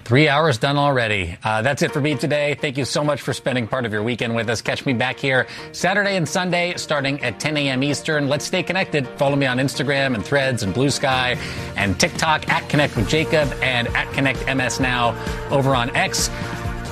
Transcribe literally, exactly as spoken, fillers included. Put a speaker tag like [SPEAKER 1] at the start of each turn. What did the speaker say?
[SPEAKER 1] Three hours done already. Uh, that's it for me today. Thank you so much for spending part of your weekend with us. Catch me back here Saturday and Sunday starting at ten a.m. Eastern. Let's stay connected. Follow me on Instagram and Threads and Blue Sky and TikTok at Connect with Jacob and at Connect M S Now over on X.